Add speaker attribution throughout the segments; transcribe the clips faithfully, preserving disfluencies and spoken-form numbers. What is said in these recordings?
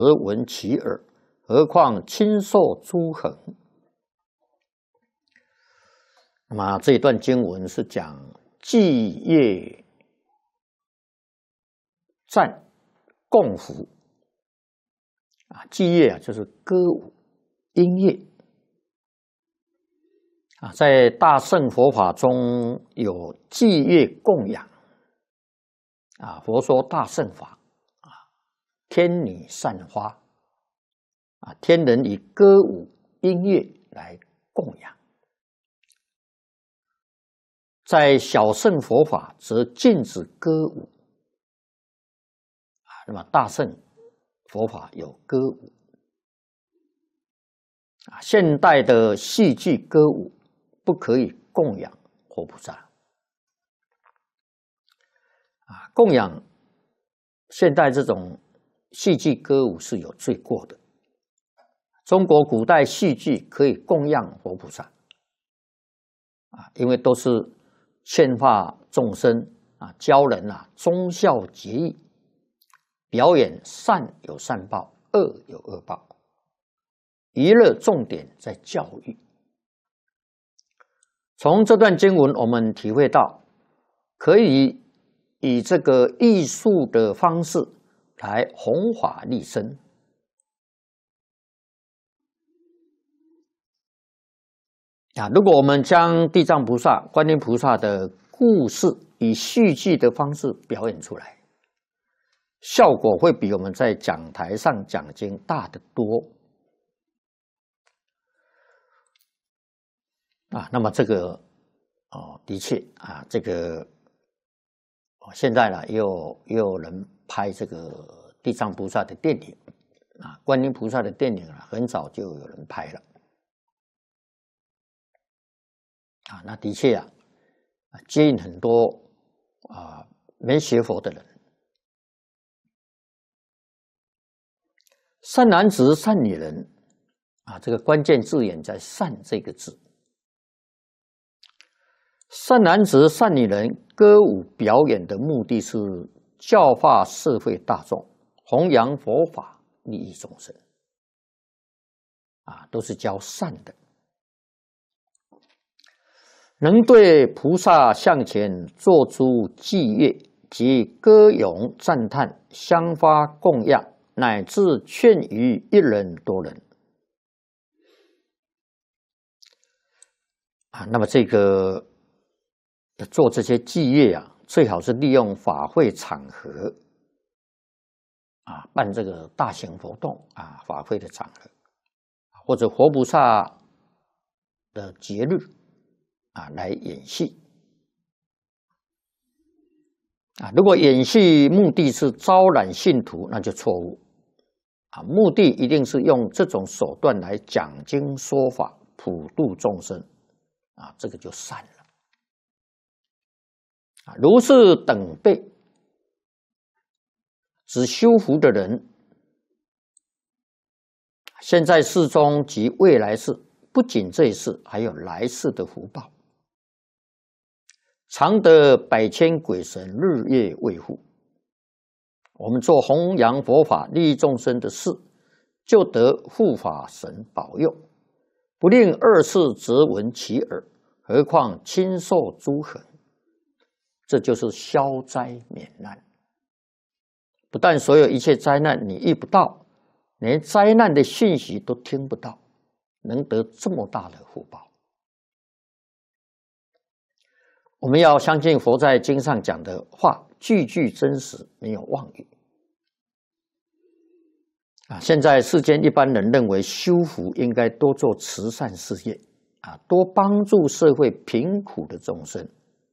Speaker 1: 则闻其耳，何况亲受诸恒。那么这一段经文是讲祭乐赞供福啊，祭乐啊就是歌舞音乐啊，在大乘佛法中有祭乐供养啊，佛说大乘法啊，天女散花啊，天人以歌舞音乐来供养。在小乘佛法则禁止歌舞啊，那么大乘佛法有歌舞啊，现代的戏剧歌舞不可以供养活菩萨啊，供养现代这种戏剧歌舞是有罪过的。中国古代戏剧可以供养活菩萨啊，因为都是劝化众生啊，教人啊忠孝节义，表演善有善报，恶有恶报，娱乐重点在教育。从这段经文，我们体会到，可以以这个艺术的方式来弘法利生。啊，如果我们将地藏菩萨、观音菩萨的故事以戏剧的方式表演出来，效果会比我们在讲台上讲经大得多。啊，那么这个哦，的确啊，这个哦，现在呢，也有也有人拍这个地藏菩萨的电影啊，观音菩萨的电影啊，很早就有人拍了。啊，那的确啊，接引很多啊没学佛的人。善男子、善女人啊，这个关键字眼在“善”这个字。善男子、善女人歌舞表演的目的是教化社会大众，弘扬佛法，利益众生。啊，都是教善的。能对菩萨向前做出祭乐及歌咏赞叹，香花供养，乃至劝喻一人多人啊，那么这个做这些祭乐啊，最好是利用法会场合啊，办这个大型活动啊，法会的场合，或者活菩萨的节日啊，来演戏啊。如果演戏目的是招揽信徒，那就错误啊。目的一定是用这种手段来讲经说法，普度众生啊，这个就善了啊。如是等辈，只修福的人，现在世中及未来世，不仅这一世，还有来世的福报。常得百千鬼神日夜卫护。我们做弘扬佛法、利益众生的事，就得护法神保佑，不令二世则闻其耳，何况亲受诸恒。这就是消灾免难。不但所有一切灾难你遇不到，连灾难的讯息都听不到，能得这么大的福报。我们要相信佛在经上讲的话，句句真实，没有妄语。啊，现在世间一般人认为修福应该多做慈善事业，啊，多帮助社会贫苦的众生。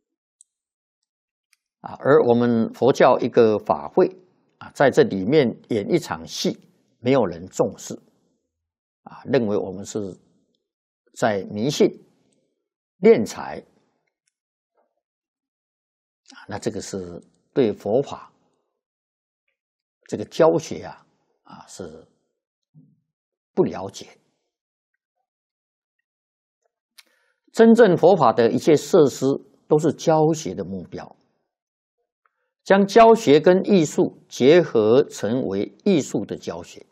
Speaker 1: 啊，而我们佛教一个法会啊，在这里面演一场戏，没有人重视，啊，认为我们是在迷信、敛财。啊，那这个是对佛法这个教学啊啊是不了解。真正佛法的一切设施都是教学的目标，将教学跟艺术结合成为艺术的教学。